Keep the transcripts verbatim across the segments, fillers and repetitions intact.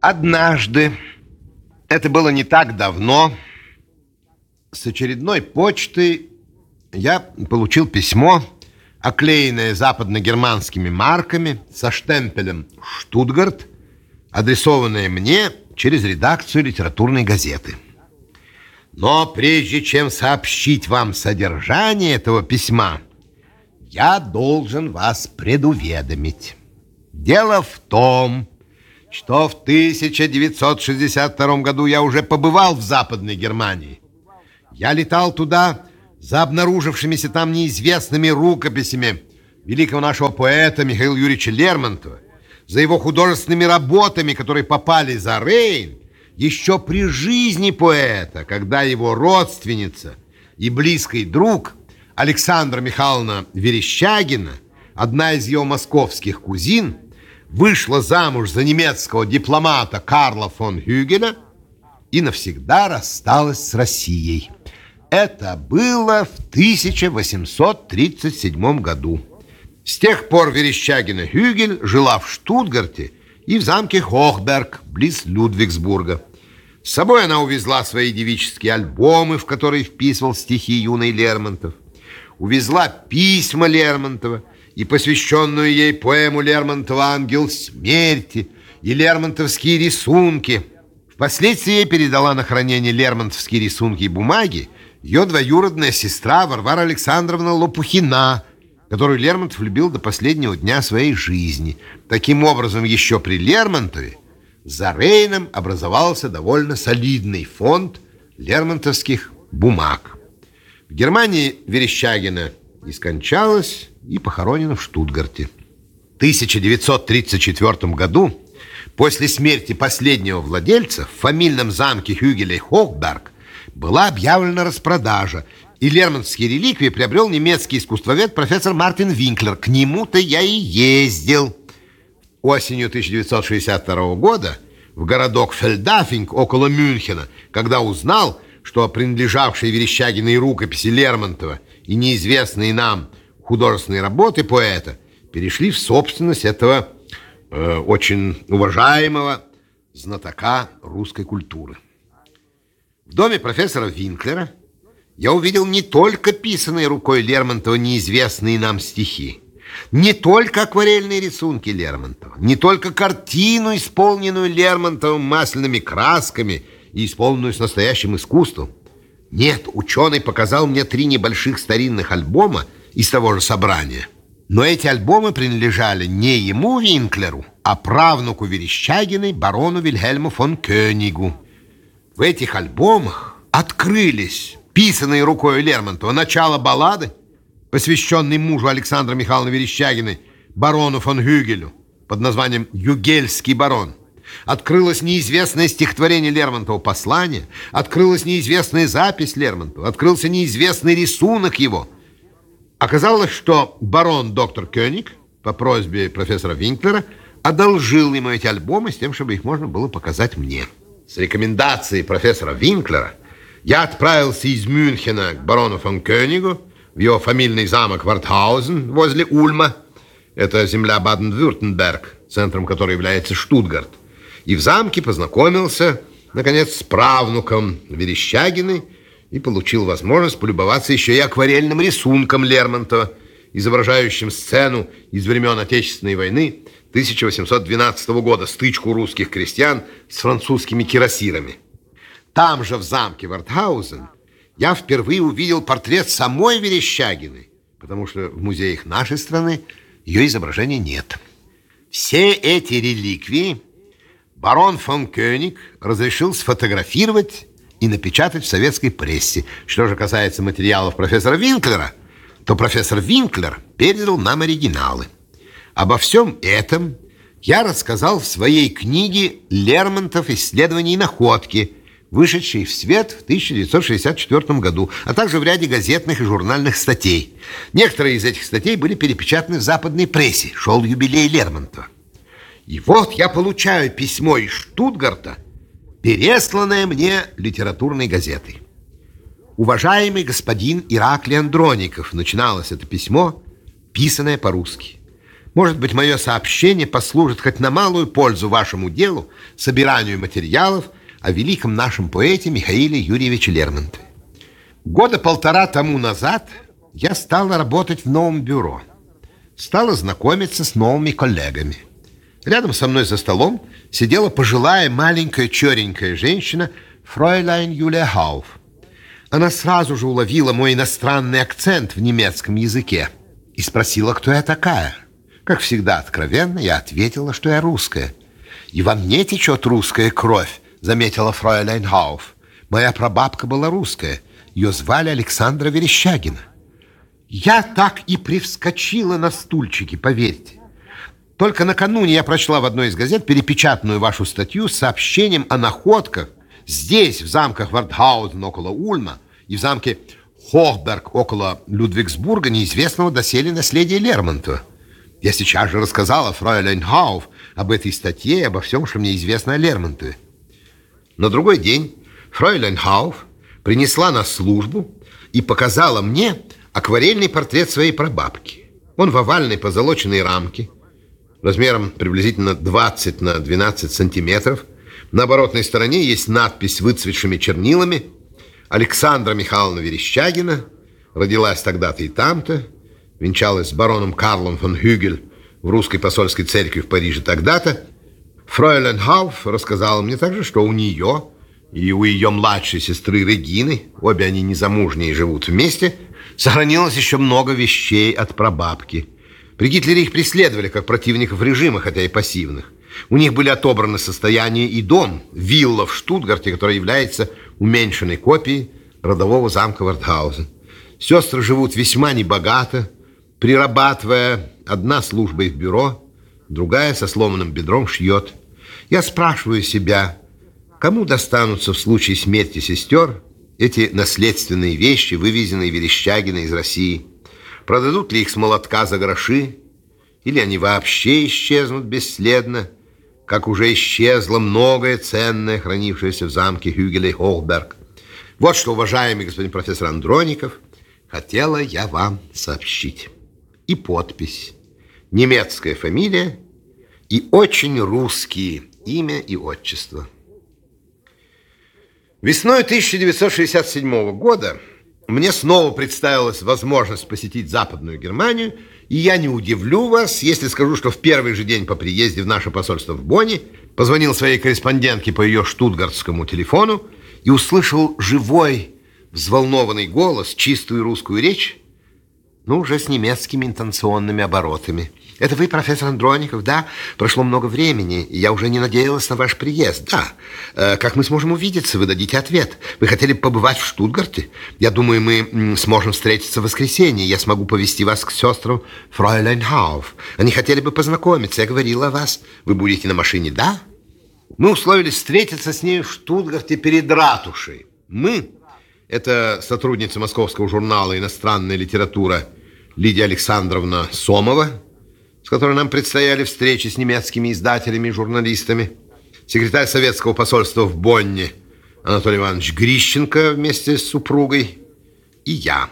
Однажды, это было не так давно, с очередной почты я получил письмо, оклеенное западно-германскими марками со штемпелем «Штутгарт», адресованное мне через редакцию литературной газеты. Но прежде чем сообщить вам содержание этого письма, я должен вас предуведомить. Дело в том, что в тысяча девятьсот шестьдесят втором году я уже побывал в Западной Германии. Я летал туда за обнаружившимися там неизвестными рукописями великого нашего поэта Михаила Юрьевича Лермонтова, за его художественными работами, которые попали за Рейн еще при жизни поэта, когда его родственница и близкий друг Александра Михайловна Верещагина, одна из ее московских кузин, вышла замуж за немецкого дипломата Карла фон Гюгеля и навсегда рассталась с Россией. Это было в тысяча восемьсот тридцать седьмом году. С тех пор Верещагина Гюгель жила в Штутгарте и в замке Хохберг, близ Людвигсбурга. С собой она увезла свои девические альбомы, в которые вписывал стихи юный Лермонтов. Увезла письма Лермонтова и посвященную ей поэму Лермонтова «Ангел смерти» и лермонтовские рисунки. Впоследствии ей передала на хранение лермонтовские рисунки и бумаги ее двоюродная сестра Варвара Александровна Лопухина, которую Лермонтов любил до последнего дня своей жизни. Таким образом, еще при Лермонтове за Рейном образовался довольно солидный фонд лермонтовских бумаг. В Германии Верещагина и скончалась, и похоронена в Штутгарте. В тысяча девятьсот тридцать четвёртом году, после смерти последнего владельца, в фамильном замке Гюгеля Хохберг была объявлена распродажа, и лермонтовские реликвии приобрел немецкий искусствовед профессор Мартин Винклер. К нему-то я и ездил. Осенью тысяча девятьсот шестьдесят второго года в городок Фельдафинг около Мюнхена, когда узнал, что принадлежавшие Верещагиной рукописи Лермонтова и неизвестные нам художественные работы поэта перешли в собственность этого э, очень уважаемого знатока русской культуры. В доме профессора Винклера я увидел не только писанные рукой Лермонтова неизвестные нам стихи, не только акварельные рисунки Лермонтова, не только картину, исполненную Лермонтовым масляными красками и исполненную с настоящим искусством. Нет, ученый показал мне три небольших старинных альбома из того же собрания. Но эти альбомы принадлежали не ему, Винклеру, а правнуку Верещагиной, барону Вильгельму фон Кёнигу. В этих альбомах открылись писанные рукой Лермонтова начало баллады, посвященной мужу Александра Михайловны Верещагиной, барону фон Гюгелю, под названием «Югельский барон». Открылось неизвестное стихотворение Лермонтова «Послание», открылась неизвестная запись Лермонтова, открылся неизвестный рисунок его. Оказалось, что барон доктор Кёниг по просьбе профессора Винклера одолжил ему эти альбомы с тем, чтобы их можно было показать мне. С рекомендацией профессора Винклера я отправился из Мюнхена к барону фон Кёнигу в его фамильный замок Вартхаузен возле Ульма. Это земля Баден-Вюртемберг, центром которой является Штутгарт. И в замке познакомился, наконец, с правнуком Верещагиной и получил возможность полюбоваться еще и акварельным рисунком Лермонтова, изображающим сцену из времен Отечественной войны тысяча восемьсот двенадцатого года, стычку русских крестьян с французскими кирасирами. Там же, в замке Вартхаузен, я впервые увидел портрет самой Верещагиной, потому что в музеях нашей страны ее изображения нет. Все эти реликвии барон фон Кёниг разрешил сфотографировать и напечатать в советской прессе. Что же касается материалов профессора Винклера, то профессор Винклер передал нам оригиналы. Обо всем этом я рассказал в своей книге «Лермонтов. Исследования и находки», вышедшей в свет в тысяча девятьсот шестьдесят четвёртом году, а также в ряде газетных и журнальных статей. Некоторые из этих статей были перепечатаны в западной прессе. Шел юбилей Лермонтова. И вот я получаю письмо из Штутгарта, пересланное мне литературной газетой. «Уважаемый господин Ираклий Андроников», начиналось это письмо, писанное по-русски. Может быть, мое сообщение послужит хоть на малую пользу вашему делу, собиранию материалов о великом нашем поэте Михаиле Юрьевиче Лермонтове. Года полтора тому назад я стала работать в новом бюро. Стала знакомиться с новыми коллегами. Рядом со мной за столом сидела пожилая маленькая черненькая женщина фройляйн Юлия Хауф. Она сразу же уловила мой иностранный акцент в немецком языке и спросила, кто я такая. Как всегда откровенно, я ответила, что я русская. «И во мне течет русская кровь», — заметила фройляйн Хауф. «Моя прабабка была русская. Ее звали Александра Верещагина». Я так и привскочила на стульчике, поверьте. Только накануне я прочла в одной из газет перепечатанную вашу статью с сообщением о находках здесь, в замках Вардхаузен около Ульма и в замке Хохберг около Людвигсбурга неизвестного доселе наследия Лермонтова. Я сейчас же рассказала фройляйн Хауф об этой статье и обо всем, что мне известно о Лермонтове. На другой день фройляйн Хауф принесла на службу и показала мне акварельный портрет своей прабабки. Он в овальной позолоченной рамке, размером приблизительно двадцать на двенадцать сантиметров. На оборотной стороне есть надпись выцветшими чернилами: «Александра Михайловна Верещагина, родилась тогда-то и там-то, венчалась с бароном Карлом фон Хюгель в русской посольской церкви в Париже тогда-то». Фройляйн Хауф рассказала мне также, что у нее и у ее младшей сестры Регины, обе они незамужние и живут вместе, сохранилось еще много вещей от прабабки. При Гитлере их преследовали как противников режима, хотя и пассивных. У них были отобраны состояние и дом, вилла в Штутгарте, которая является уменьшенной копией родового замка Вардхаузен. Сестры живут весьма небогато, прирабатывая, одна службой в бюро, другая со сломанным бедром шьет. Я спрашиваю себя, кому достанутся в случае смерти сестер эти наследственные вещи, вывезенные Верещагиной из России? Продадут ли их с молотка за гроши? Или они вообще исчезнут бесследно, как уже исчезло многое ценное, хранившееся в замке Хюгеля и Хохберг? Вот что, уважаемый господин профессор Андроников, хотела я вам сообщить. И подпись, немецкая фамилия и очень русские имя и отчество. Весной тысяча девятьсот шестьдесят седьмого года мне снова представилась возможность посетить Западную Германию, и я не удивлю вас, если скажу, что в первый же день по приезде в наше посольство в Бонне позвонил своей корреспондентке по ее штутгартскому телефону и услышал живой, взволнованный голос, чистую русскую речь, но уже с немецкими интонационными оборотами. «Это вы, профессор Андроников, да? Прошло много времени, и я уже не надеялась на ваш приезд. Да. Э, как мы сможем увидеться? Вы дадите ответ. Вы хотели побывать в Штутгарте? Я думаю, мы сможем встретиться в воскресенье. Я смогу повести вас к сестрам фройляйн Хауф. Они хотели бы познакомиться. Я говорила о вас. Вы будете на машине, да?» Мы условились встретиться с ней в Штутгарте перед ратушей. Мы, это сотрудница московского журнала «Иностранная литература» Лидия Александровна Сомова, с которой нам предстояли встречи с немецкими издателями и журналистами, секретарь советского посольства в Бонне Анатолий Иванович Грищенко вместе с супругой и я.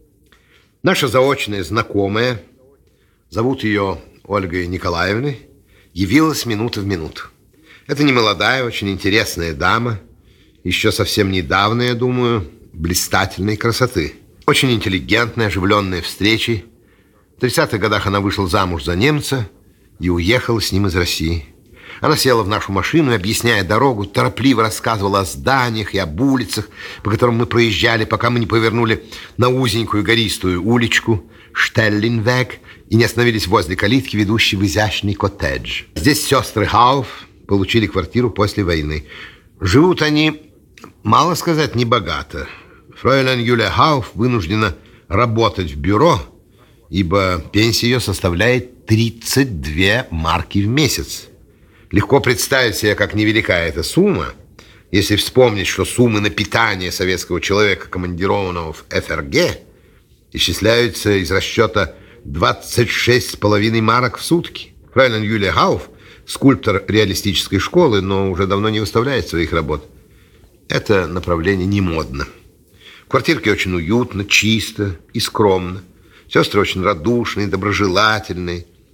Наша заочная знакомая, зовут ее Ольгой Николаевной, явилась минута в минуту. Это немолодая, очень интересная дама, еще совсем недавно, я думаю, блистательной красоты. Очень интеллигентная, оживленная встречей. В тридцатых годах она вышла замуж за немца и уехала с ним из России. Она села в нашу машину и, объясняя дорогу, торопливо рассказывала о зданиях и об улицах, по которым мы проезжали, пока мы не повернули на узенькую гористую уличку Штеллинвег и не остановились возле калитки, ведущей в изящный коттедж. Здесь сестры Хауф получили квартиру после войны. Живут они, мало сказать, небогато. Фройляйн Юлия Хауф вынуждена работать в бюро, ибо пенсия ее составляет тридцать две марки в месяц. Легко представить себе, как невелика эта сумма, если вспомнить, что суммы на питание советского человека, командированного в эф эр гэ, исчисляются из расчета двадцать шесть с половиной марок в сутки. Фройляйн Юлия Хауф – скульптор реалистической школы, но уже давно не выставляет своих работ. Это направление не модно. В квартирке очень уютно, чисто и скромно. Сестры очень радушные, доброжелательные.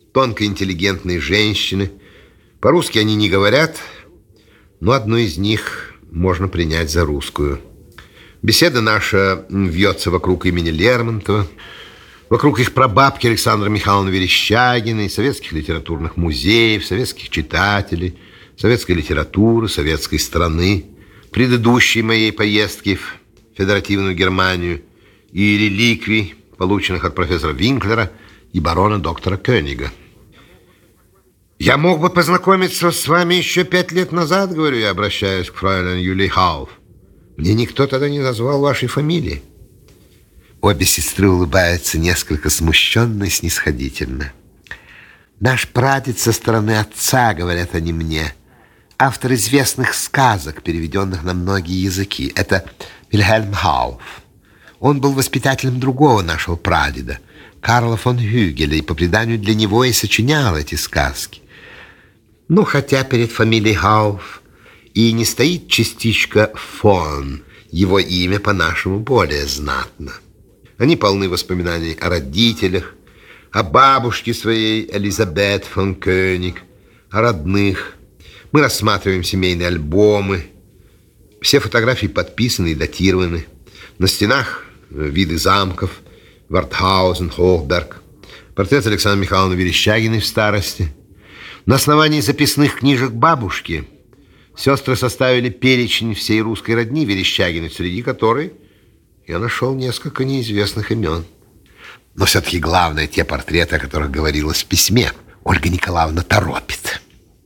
тонкоинтеллигентные женщины. По-русски они не говорят, но одну из них можно принять за русскую. Беседа наша вьется вокруг имени Лермонтова, вокруг их прабабки Александры Михайловны Верещагиной, советских литературных музеев, советских читателей, советской литературы, советской страны, предыдущей моей поездки в Федеративную Германию и реликвий, полученных от профессора Винклера и барона доктора Кёнига. Я мог бы познакомиться с вами еще пять лет назад, говорю я, обращаясь к фройлен Юлии Хауф. Мне никто тогда не назвал вашей фамилии. Обе сестры улыбаются несколько смущенно и снисходительно. Наш прадед со стороны отца, говорят они мне, автор известных сказок, переведенных на многие языки. Это Вильгельм Хауф. Он был воспитателем другого нашего прадеда, Карла фон Хюгеля, и по преданию для него и сочинял эти сказки. Ну, хотя перед фамилией Хауф и не стоит частичка «фон», его имя по-нашему более знатно. Они полны воспоминаний о родителях, о бабушке своей Элизабет фон Кёниг, о родных. Мы рассматриваем семейные альбомы. Все фотографии подписаны и датированы. На стенах виды замков, Вартхаузен, Хохберг, портрет Александры Михайловны Верещагиной в старости. На основании записных книжек бабушки сестры составили перечень всей русской родни Верещагиной, среди которой я нашел несколько неизвестных имен. Но все-таки главное те портреты, о которых говорилось в письме. Ольга Николаевна торопит.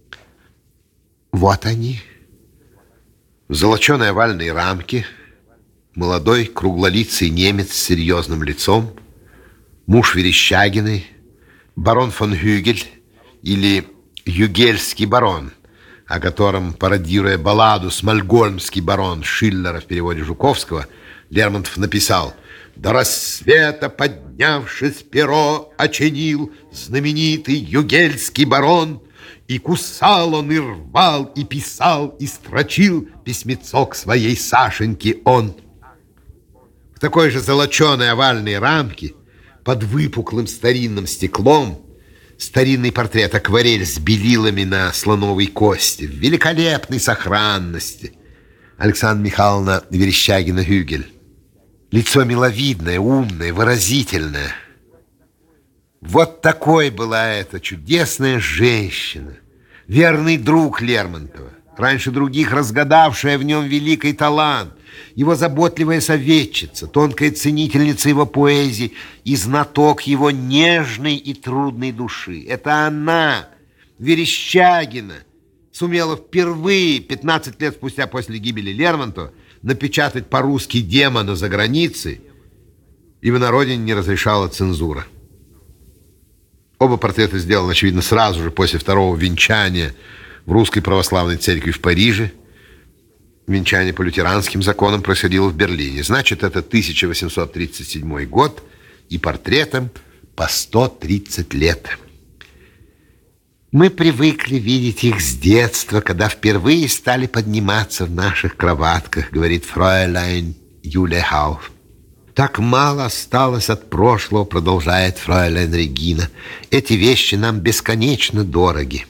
Вот они. В золоченой овальной рамке молодой круглолицый немец с серьезным лицом, муж Верещагиной, барон фон Хюгель или Югельский барон, о котором, пародируя балладу «Смольгольмский барон» Шиллера в переводе Жуковского, Лермонтов написал: «До рассвета, поднявшись, перо очинил знаменитый Югельский барон, и кусал он, и рвал, и писал, и строчил письмецо к своей Сашеньке он». В такой же золоченой овальной рамке, под выпуклым старинным стеклом, старинный портрет, акварель с белилами на слоновой кости, в великолепной сохранности. Александра Михайловна Верещагина-Хюгель. Лицо миловидное, умное, выразительное. Вот такой была эта чудесная женщина, верный друг Лермонтова, раньше других разгадавшая в нем великий талант, его заботливая советчица, тонкая ценительница его поэзии и знаток его нежной и трудной души. Это она, Верещагина, сумела впервые, пятнадцать лет спустя после гибели Лермонтова, напечатать по-русски «Демона» за границей, ибо на родине не разрешала цензура. Оба портрета сделаны, очевидно, сразу же после второго венчания в Русской Православной Церкви в Париже. Венчание по лютеранским законам происходило в Берлине. Значит, это тысяча восемьсот тридцать седьмой год, и портретам по сто тридцать лет. Мы привыкли видеть их с детства, когда впервые стали подниматься в наших кроватках, говорит фройляйн Юлия Хауф. Так мало осталось от прошлого, продолжает фройляйн Регина. Эти вещи нам бесконечно дороги.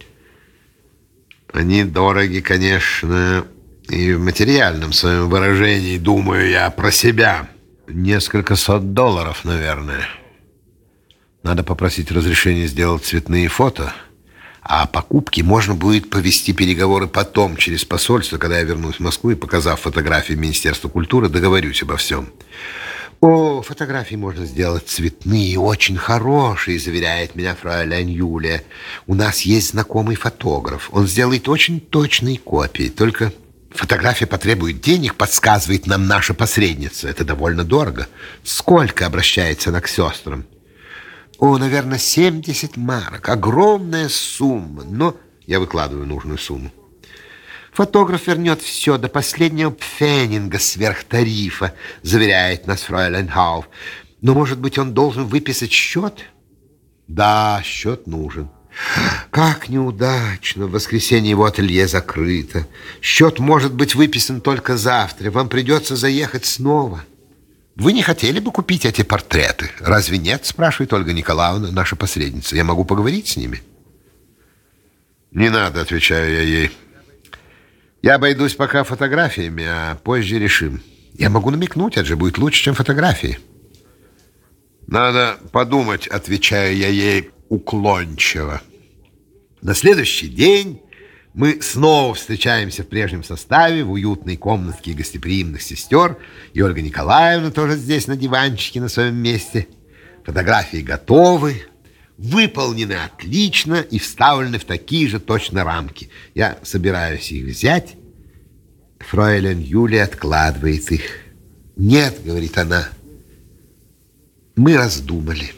Они дороги, конечно, и в материальном своем выражении, думаю я про себя. Несколько сот долларов, наверное. Надо попросить разрешения сделать цветные фото, а о покупке можно будет повести переговоры потом, через посольство, когда я вернусь в Москву и, показав фотографии Министерства культуры, договорюсь обо всем. О, фотографии можно сделать цветные, очень хорошие, заверяет меня фройляйн Юлия. У нас есть знакомый фотограф. Он сделает очень точные копии. Только фотография потребует денег, подсказывает нам наша посредница. Это довольно дорого. Сколько, обращается она к сестрам? О, наверное, семьдесят марок. Огромная сумма. Но я выкладываю нужную сумму. Фотограф вернет все до последнего пфенинга сверх тарифа, заверяет нас фройляйн Хауф. Но, может быть, он должен выписать счет? Да, счет нужен. Как неудачно. В воскресенье его ателье закрыто. Счет может быть выписан только завтра. Вам придется заехать снова. Вы не хотели бы купить эти портреты? Разве нет? Спрашивает Ольга Николаевна, наша посредница. Я могу поговорить с ними? Не надо, отвечаю я ей. Я обойдусь пока фотографиями, а позже решим. Я могу намекнуть, это же будет лучше, чем фотографии. Надо подумать, отвечаю я ей уклончиво. На следующий день мы снова встречаемся в прежнем составе в уютной комнатке гостеприимных сестер. И Ольга Николаевна тоже здесь на диванчике на своем месте. Фотографии готовы, выполнены отлично и вставлены в такие же точно рамки. Я собираюсь их взять. Фройлен Юлия откладывает их. «Нет», — говорит она, — «мы раздумали».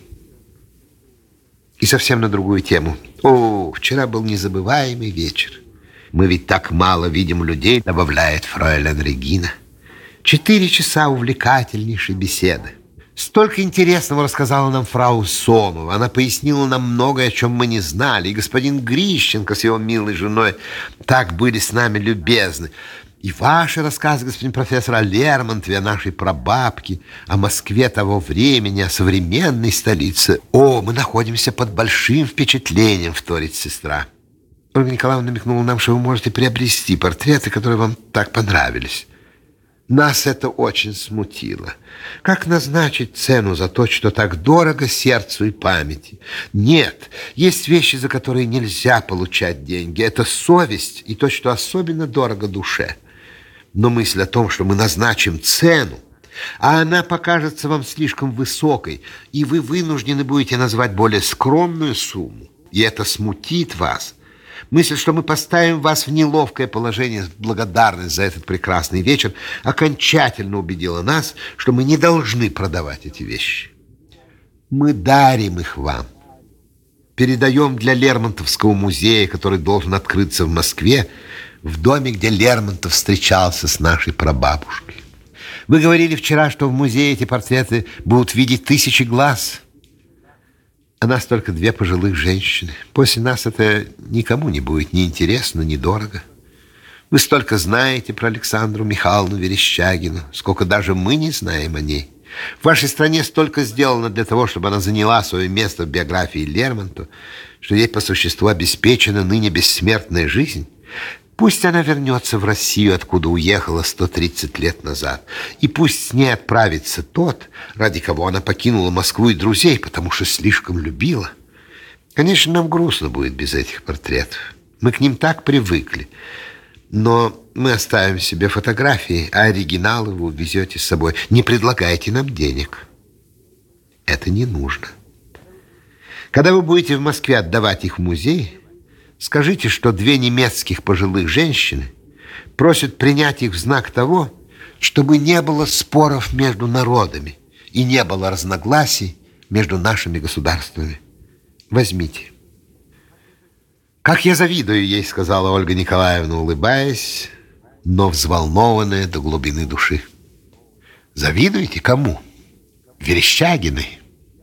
И совсем на другую тему. «О, вчера был незабываемый вечер. Мы ведь так мало видим людей», — добавляет фройлен Регина. «Четыре часа увлекательнейшей беседы. Столько интересного рассказала нам фрау Сомова. Она пояснила нам многое, о чем мы не знали. И господин Грищенко с его милой женой так были с нами любезны. И ваши рассказы, господин профессор, о Лермонтове, о нашей прабабке, о Москве того времени, о современной столице. О, мы находимся под большим впечатлением», — вторит сестра. Ольга Николаевна намекнула нам, что вы можете приобрести портреты, которые вам так понравились. Нас это очень смутило. Как назначить цену за то, что так дорого сердцу и памяти? Нет, есть вещи, за которые нельзя получать деньги. Это совесть и то, что особенно дорого душе. Но мысль о том, что мы назначим цену, а она покажется вам слишком высокой, и вы вынуждены будете назвать более скромную сумму, и это смутит вас. Мысль, что мы поставим вас в неловкое положение в благодарность за этот прекрасный вечер, окончательно убедила нас, что мы не должны продавать эти вещи. Мы дарим их вам. Передаем для Лермонтовского музея, который должен открыться в Москве, в доме, где Лермонтов встречался с нашей прабабушкой. Вы говорили вчера, что в музее эти портреты будут видеть тысячи глаз. А нас только две пожилых женщины. После нас это никому не будет ни интересно, ни дорого. Вы столько знаете про Александру Михайловну Верещагину, сколько даже мы не знаем о ней. В вашей стране столько сделано для того, чтобы она заняла свое место в биографии Лермонтова, что ей по существу обеспечена ныне бессмертная жизнь. Пусть она вернется в Россию, откуда уехала сто тридцать лет назад. И пусть с ней отправится тот, ради кого она покинула Москву и друзей, потому что слишком любила. Конечно, нам грустно будет без этих портретов. Мы к ним так привыкли. Но мы оставим себе фотографии, а оригиналы вы увезете с собой. Не предлагайте нам денег. Это не нужно. Когда вы будете в Москве отдавать их в музей, скажите, что две немецких пожилых женщины просят принять их в знак того, чтобы не было споров между народами и не было разногласий между нашими государствами. Возьмите. «Как я завидую ей», — сказала Ольга Николаевна, улыбаясь, но взволнованная до глубины души. «Завидуете кому? Верещагиной?»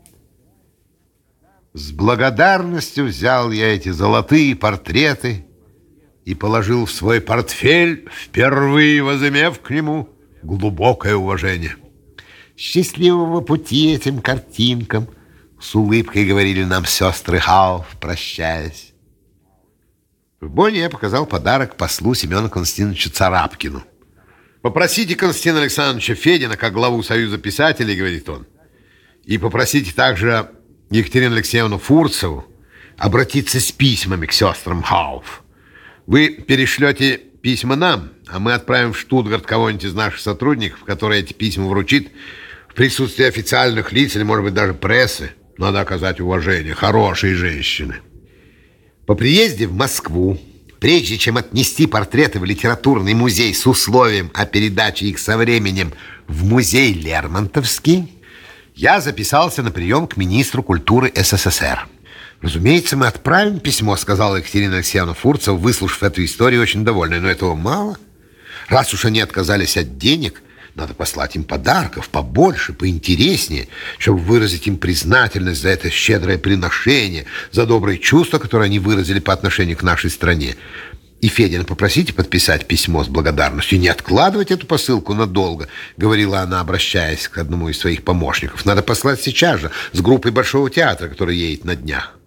С благодарностью взял я эти золотые портреты и положил в свой портфель, впервые возымев к нему глубокое уважение. «Счастливого пути этим картинкам», — с улыбкой говорили нам сестры Хауф, прощаясь. В Бонне я показал подарок послу Семену Константиновичу Царапкину. «Попросите Константина Александровича Федина, как главу Союза писателей, — говорит он, — и попросите также Екатерину Алексеевну Фурцеву обратиться с письмами к сестрам Хауф. Вы перешлете письма нам, а мы отправим в Штутгарт кого-нибудь из наших сотрудников, который эти письма вручит в присутствии официальных лиц или, может быть, даже прессы. Надо оказать уважение. Хорошие женщины». По приезде в Москву, прежде чем отнести портреты в литературный музей с условием о передаче их со временем в музей Лермонтовский, я записался на прием к министру культуры СССР. «Разумеется, мы отправим письмо», — сказала Екатерина Алексеевна Фурцева, выслушав эту историю, очень довольная. «Но этого мало. Раз уж они отказались от денег, надо послать им подарков побольше, поинтереснее, чтобы выразить им признательность за это щедрое приношение, за добрые чувства, которые они выразили по отношению к нашей стране. И Федина попросите подписать письмо с благодарностью, не откладывать эту посылку надолго, говорила она, обращаясь к одному из своих помощников. Надо послать сейчас же с группой Большого театра, которая едет на днях.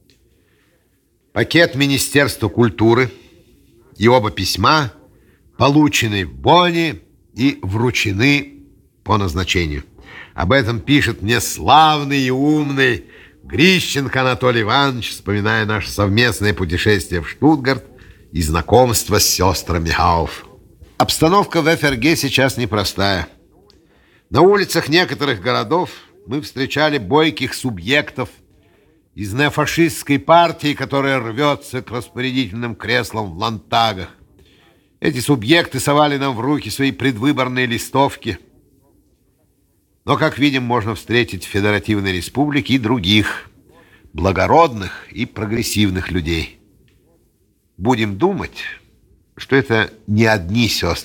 Пакет Министерства культуры и оба письма получены в Бонне и вручены по назначению. Об этом пишет мне славный и умный Грищенко Анатолий Иванович, вспоминая наше совместное путешествие в Штутгарт и знакомство с сестрами Гауф. Обстановка в эф эр гэ сейчас непростая. На улицах некоторых городов мы встречали бойких субъектов из неофашистской партии, которая рвется к распорядительным креслам в ландтагах. Эти субъекты совали нам в руки свои предвыборные листовки. Но, как видим, можно встретить в Федеративной Республике и других благородных и прогрессивных людей. Будем думать, что это не одни сестры